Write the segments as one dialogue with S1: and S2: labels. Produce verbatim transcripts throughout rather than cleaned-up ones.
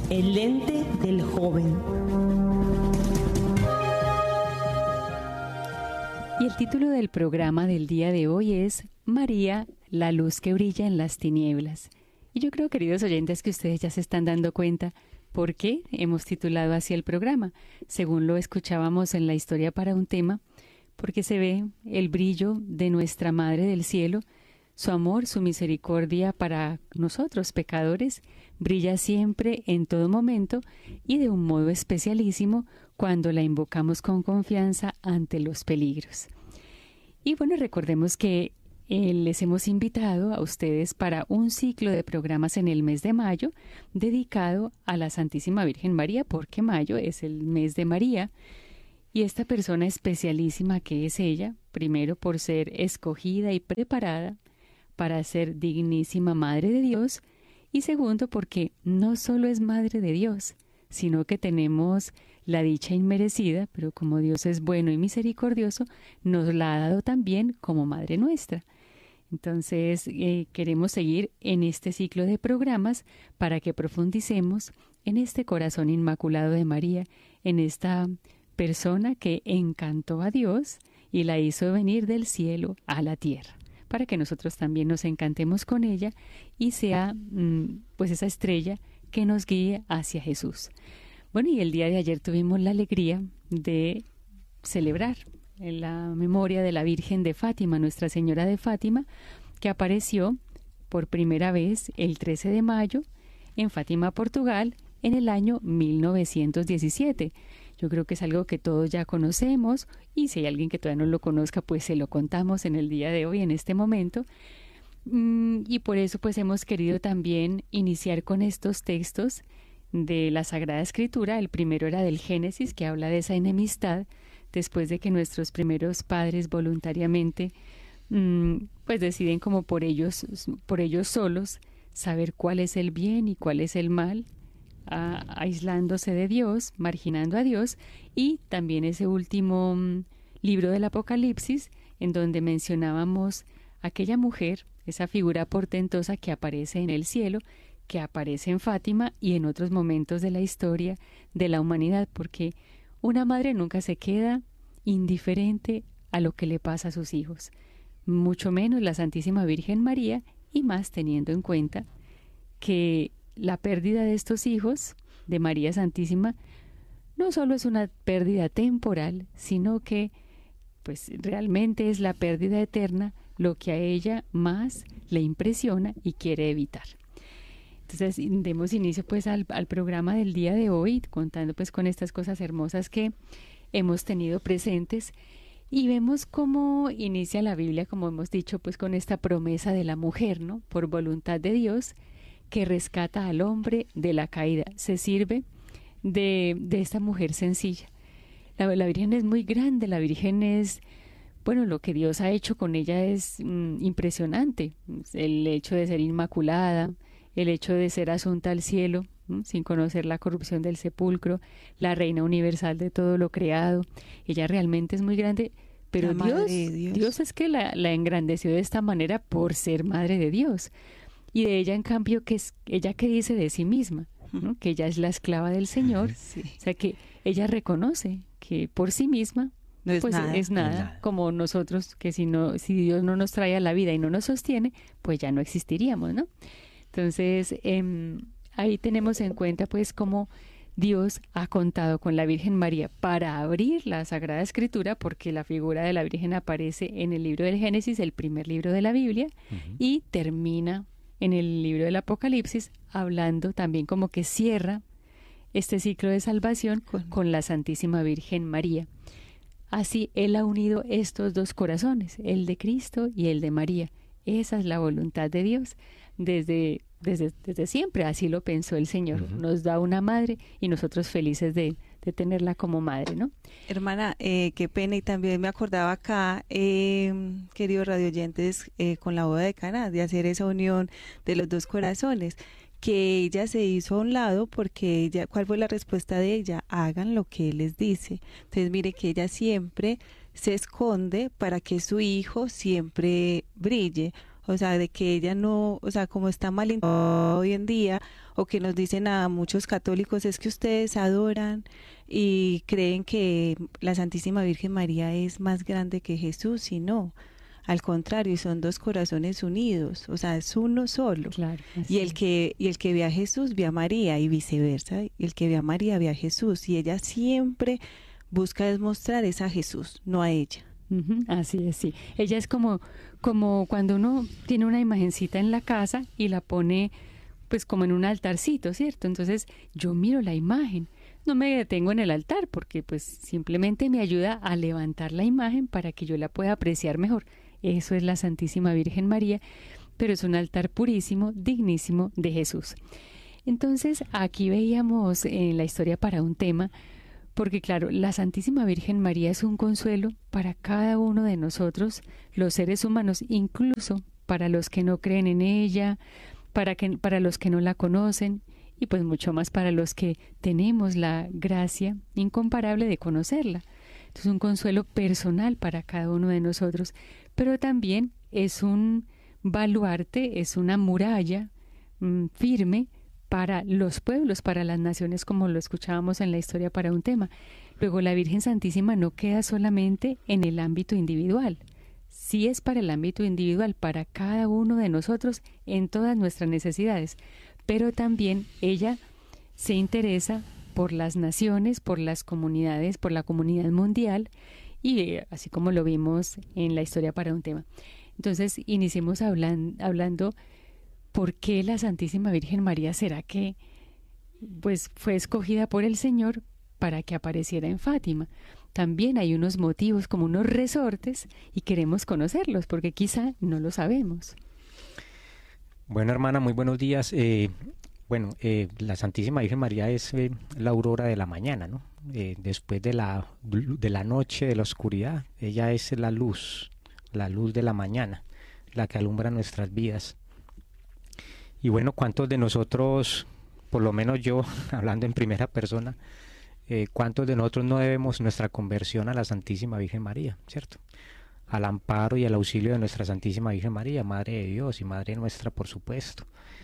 S1: el lente del joven.
S2: Y el título del programa del día de hoy es María, la luz que brilla en las tinieblas. Y yo creo, queridos oyentes, que ustedes ya se están dando cuenta por qué hemos titulado así el programa. Según lo escuchábamos en la historia para un tema, porque se ve el brillo de nuestra Madre del Cielo, su amor, su misericordia para nosotros, pecadores, brilla siempre, en todo momento, y de un modo especialísimo cuando la invocamos con confianza ante los peligros. Y bueno, recordemos que eh, les hemos invitado a ustedes para un ciclo de programas en el mes de mayo dedicado a la Santísima Virgen María, porque mayo es el mes de María. Y esta persona especialísima que es ella, primero por ser escogida y preparada para ser dignísima Madre de Dios, y segundo porque no solo es Madre de Dios, sino que tenemos la dicha inmerecida, pero como Dios es bueno y misericordioso, nos la ha dado también como Madre nuestra. Entonces eh, queremos seguir en este ciclo de programas para que profundicemos en este corazón inmaculado de María, en esta persona que encantó a Dios y la hizo venir del cielo a la tierra, para que nosotros también nos encantemos con ella y sea pues esa estrella que nos guíe hacia Jesús. Bueno, y el día de ayer tuvimos la alegría de celebrar en la memoria de la Virgen de Fátima, Nuestra Señora de Fátima, que apareció por primera vez el trece de mayo en Fátima, Portugal, en el año mil novecientos diecisiete. Yo creo que es algo que todos ya conocemos, y si hay alguien que todavía no lo conozca, pues se lo contamos en el día de hoy, en este momento. Mm, y por eso pues hemos querido también iniciar con estos textos de la Sagrada Escritura. El primero era del Génesis, que habla de esa enemistad, después de que nuestros primeros padres voluntariamente mm, pues deciden como por ellos, por ellos solos saber cuál es el bien y cuál es el mal, A, aislándose de Dios, marginando a Dios, y también ese último um, libro del Apocalipsis, en donde mencionábamos aquella mujer, esa figura portentosa que aparece en el cielo, que aparece en Fátima y en otros momentos de la historia de la humanidad, porque una madre nunca se queda indiferente a lo que le pasa a sus hijos, mucho menos la Santísima Virgen María, y más teniendo en cuenta que la pérdida de estos hijos de María Santísima no solo es una pérdida temporal, sino que pues realmente es la pérdida eterna lo que a ella más le impresiona y quiere evitar. Entonces demos inicio pues al, al programa del día de hoy, contando pues con estas cosas hermosas que hemos tenido presentes, y vemos cómo inicia la Biblia, como hemos dicho, pues con esta promesa de la mujer, ¿no? Por voluntad de Dios, que rescata al hombre de la caída. Se sirve de, de esta mujer sencilla. La, la Virgen es muy grande, la Virgen es, bueno, lo que Dios ha hecho con ella es mm, impresionante. El hecho de ser inmaculada, el hecho de ser asunta al cielo, ¿no? Sin conocer la corrupción del sepulcro, la reina universal de todo lo creado. Ella realmente es muy grande, pero Dios, Dios. Dios es que la, la engrandeció de esta manera por ser Madre de Dios. Y de ella, en cambio, que es ella que dice de sí misma, ¿no? Que ella es la esclava del Señor. Sí. O sea, que ella reconoce que por sí misma no es, pues nada. es nada, es nada, como nosotros, que si no, si Dios no nos trae a la vida y no nos sostiene, pues ya no existiríamos, ¿no? Entonces, eh, ahí tenemos en cuenta pues cómo Dios ha contado con la Virgen María para abrir la Sagrada Escritura, porque la figura de la Virgen aparece en el libro del Génesis, el primer libro de la Biblia, uh-huh. y termina en el libro del Apocalipsis, hablando también como que cierra este ciclo de salvación con, con la Santísima Virgen María. Así Él ha unido estos dos corazones, el de Cristo y el de María. Esa es la voluntad de Dios desde, desde, desde siempre, así lo pensó el Señor. Uh-huh. Nos da una madre y nosotros felices de, de tenerla como madre, ¿no?
S3: Hermana, eh, qué pena, y también me acordaba acá, eh, queridos radioyentes, eh, con la boda de Caná, de hacer esa unión de los dos corazones, que ella se hizo a un lado porque ella, ¿cuál fue la respuesta de ella? Hagan lo que Él les dice. Entonces mire que ella siempre se esconde para que su hijo siempre brille. O sea, de que ella no, o sea, como está mal hoy en día, o que nos dicen a muchos católicos es que ustedes adoran y creen que la Santísima Virgen María es más grande que Jesús, y no. Al contrario, son dos corazones unidos, o sea, es uno solo.
S2: Claro,
S3: y el que y el que ve a Jesús ve a María, y viceversa, y el que ve a María ve a Jesús, y ella siempre busca demostrar es a Jesús, no a ella.
S2: Uh-huh, así es, sí. Ella es como, como cuando uno tiene una imagencita en la casa y la pone pues como en un altarcito, ¿cierto? Entonces yo miro la imagen, no me detengo en el altar porque pues simplemente me ayuda a levantar la imagen para que yo la pueda apreciar mejor. Eso es la Santísima Virgen María, pero es un altar purísimo, dignísimo de Jesús. Entonces aquí veíamos en la historia para un tema, porque claro, la Santísima Virgen María es un consuelo para cada uno de nosotros, los seres humanos, incluso para los que no creen en ella, para, que, para los que no la conocen, y pues mucho más para los que tenemos la gracia incomparable de conocerla. Entonces, un consuelo personal para cada uno de nosotros, pero también es un baluarte, es una muralla mmm, firme para los pueblos, para las naciones, como lo escuchábamos en la historia para un tema. Luego, la Virgen Santísima no queda solamente en el ámbito individual, sí es para el ámbito individual, para cada uno de nosotros en todas nuestras necesidades, pero también ella se interesa por las naciones, por las comunidades, por la comunidad mundial, y eh, así como lo vimos en la historia para un tema. Entonces, iniciemos hablan, hablando por qué la Santísima Virgen María será que pues fue escogida por el Señor para que apareciera en Fátima. También hay unos motivos, como unos resortes, y queremos conocerlos porque quizá no lo sabemos.
S4: Bueno, hermana, muy buenos días. Eh, bueno, eh, la Santísima Virgen María es eh, la aurora de la mañana, ¿no? Eh, después de la, de la noche, de la oscuridad, ella es la luz, la luz de la mañana, la que alumbra nuestras vidas. Y bueno, ¿cuántos de nosotros, por lo menos yo, hablando en primera persona, eh, cuántos de nosotros no debemos nuestra conversión a la Santísima Virgen María, ¿cierto? Al amparo y al auxilio de nuestra Santísima Virgen María, Madre de Dios y Madre nuestra, por supuesto.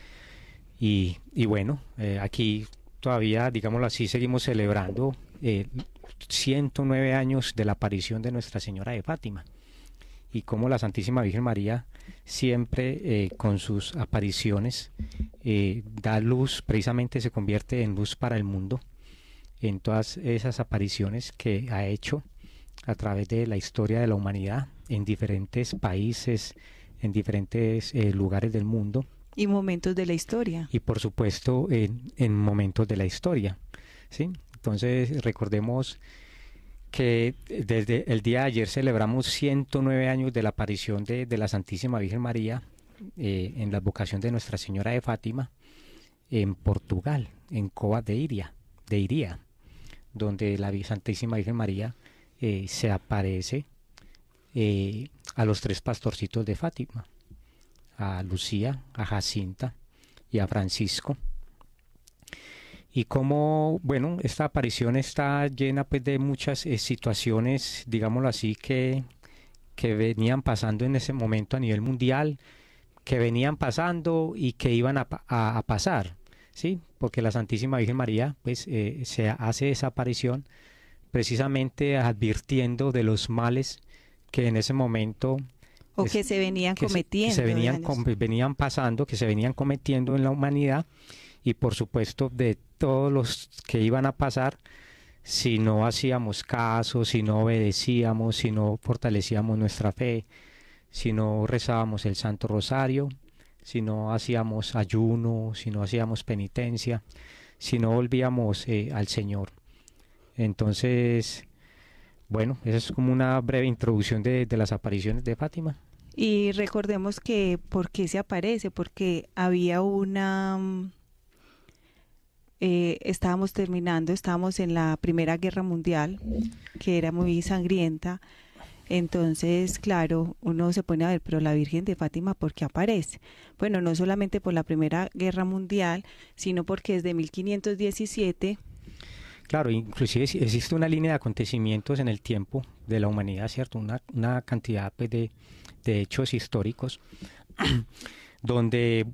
S4: Y, y bueno, eh, aquí todavía, digámoslo así, seguimos celebrando eh, ciento nueve años de la aparición de Nuestra Señora de Fátima, y cómo la Santísima Virgen María siempre eh, con sus apariciones eh, da luz, precisamente se convierte en luz para el mundo, en todas esas apariciones que ha hecho a través de la historia de la humanidad en diferentes países, en diferentes eh, lugares del mundo.
S3: Y momentos de la historia.
S4: Y por supuesto en, en momentos de la historia, ¿sí? Entonces recordemos que desde el día de ayer celebramos ciento nueve años de la aparición de, de la Santísima Virgen María eh, en la advocación de Nuestra Señora de Fátima en Portugal, en Covas de Iria, de Iria, donde la Santísima Virgen María eh, se aparece eh, a los tres pastorcitos de Fátima, a Lucía, a Jacinta y a Francisco. Y como, bueno, esta aparición está llena pues de muchas eh, situaciones, digámoslo así, que, que venían pasando en ese momento a nivel mundial, que venían pasando y que iban a, a, a pasar, ¿sí? Porque la Santísima Virgen María pues eh, se hace esa aparición precisamente advirtiendo de los males que en ese momento
S3: o es, que se venían
S4: que
S3: cometiendo,
S4: se, que se venían, com, venían pasando, que se venían cometiendo en la humanidad, y por supuesto de todos los que iban a pasar si no hacíamos caso, si no obedecíamos, si no fortalecíamos nuestra fe, si no rezábamos el Santo Rosario, si no hacíamos ayuno, si no hacíamos penitencia, si no volvíamos eh, al Señor. Entonces, bueno, esa es como una breve introducción de, de las apariciones de Fátima.
S3: Y recordemos que, ¿por qué se aparece? Porque había una... Eh, estábamos terminando, estábamos en la Primera Guerra Mundial, que era muy sangrienta. Entonces, claro, uno se pone a ver, pero la Virgen de Fátima, ¿por qué aparece? Bueno, no solamente por la Primera Guerra Mundial, sino porque desde mil quinientos diecisiete...
S4: Claro, inclusive existe una línea de acontecimientos en el tiempo de la humanidad, ¿cierto? Una, una cantidad pues, de, de hechos históricos donde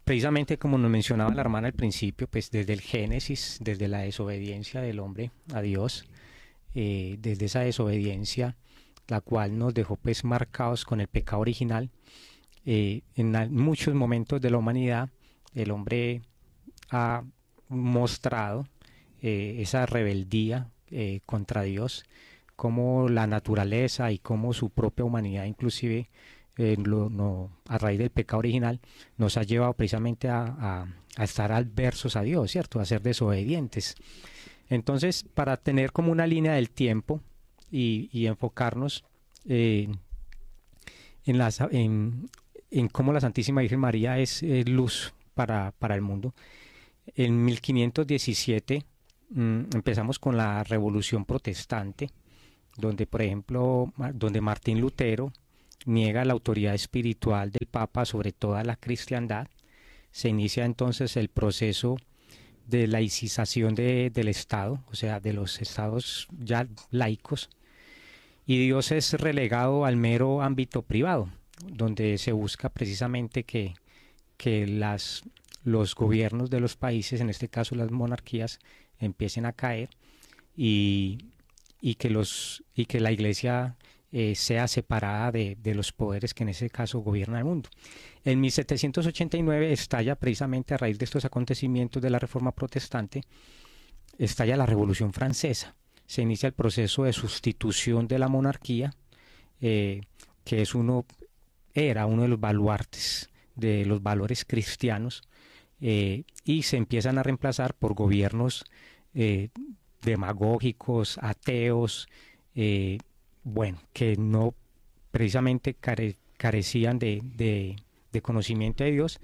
S4: precisamente como nos mencionaba la hermana al principio, pues desde el Génesis, desde la desobediencia del hombre a Dios, eh, desde esa desobediencia, la cual nos dejó pues marcados con el pecado original, eh, en a- muchos momentos de la humanidad el hombre ha mostrado eh, esa rebeldía eh, contra Dios, como la naturaleza y como su propia humanidad inclusive eh, lo- no- a raíz del pecado original nos ha llevado precisamente a, a- a estar adversos a Dios, ¿cierto? A ser desobedientes. Entonces, para tener como una línea del tiempo y, y enfocarnos eh, en, la sa- en, en cómo la Santísima Virgen María es eh, luz para, para el mundo, en mil quinientos diecisiete mm, empezamos con la Revolución Protestante, donde, por ejemplo, ma- donde Martín Lutero niega la autoridad espiritual del Papa sobre toda la cristiandad. Se inicia entonces el proceso de laicización de- del Estado, o sea, de los estados ya laicos, y Dios es relegado al mero ámbito privado, donde se busca precisamente que, que las, los gobiernos de los países, en este caso las monarquías, empiecen a caer y, y que, los, y que la iglesia eh, sea separada de, de los poderes que en ese caso gobiernan el mundo. En mil setecientos ochenta y nueve estalla precisamente a raíz de estos acontecimientos de la Reforma Protestante, estalla la Revolución Francesa. Se inicia el proceso de sustitución de la monarquía, eh, que es uno, era uno de los baluartes de los valores cristianos, eh, y se empiezan a reemplazar por gobiernos eh, demagógicos, ateos, eh, bueno, que no precisamente care, carecían de, de, de conocimiento de Dios,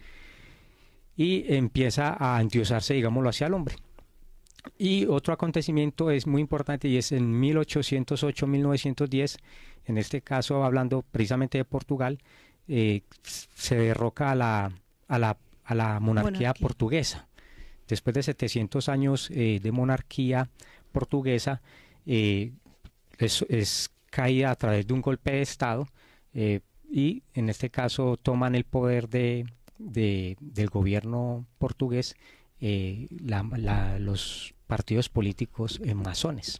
S4: y empieza a endiosarse, digámoslo, hacia el hombre. Y otro acontecimiento es muy importante y es en mil ochocientos ocho a mil novecientos diez, en este caso hablando precisamente de Portugal, eh, se derroca a la, a la, a la monarquía, monarquía portuguesa. Después de setecientos años eh, de monarquía portuguesa, eh, es, es caída a través de un golpe de Estado, eh, y en este caso toman el poder de, de, del gobierno portugués eh, la, la, los partidos políticos eh, masones.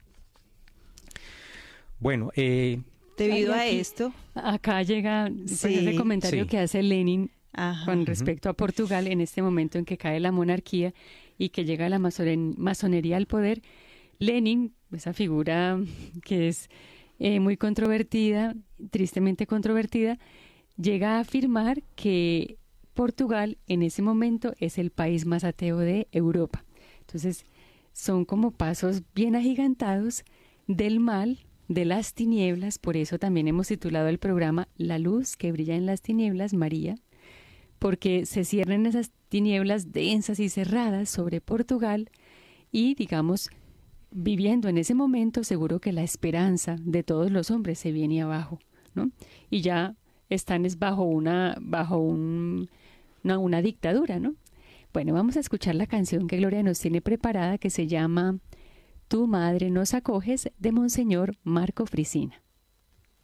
S4: Bueno, eh,
S3: debido
S2: Ay, aquí,
S3: a esto,
S2: acá llega pues,
S3: Sí,
S2: ese comentario
S4: sí.
S2: que hace Lenin
S3: ajá,
S2: con respecto a Portugal en este momento en que cae la monarquía y que llega la masonen- masonería al poder. Lenin, esa figura que es eh, muy controvertida, tristemente controvertida, llega a afirmar que Portugal en ese momento es el país más ateo de Europa. Entonces, son como pasos bien agigantados del mal, de las tinieblas. Por eso también hemos titulado el programa La luz que brilla en las tinieblas, María, porque se cierran esas tinieblas densas y cerradas sobre Portugal y, digamos, viviendo en ese momento, seguro que la esperanza de todos los hombres se viene abajo, ¿no? Y ya están es bajo una, bajo un, una, una dictadura, ¿no? Bueno, vamos a escuchar la canción que Gloria nos tiene preparada, que se llama Tu madre nos acoges, de Monseñor Marco Frisina.